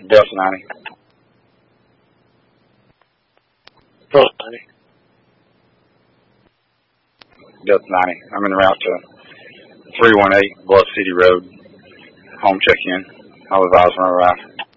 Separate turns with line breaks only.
Delta 90.
Delta 90.
Delta 90. I'm en route to 318 Bluff City Road. Home check-in. I'll advise when I arrive.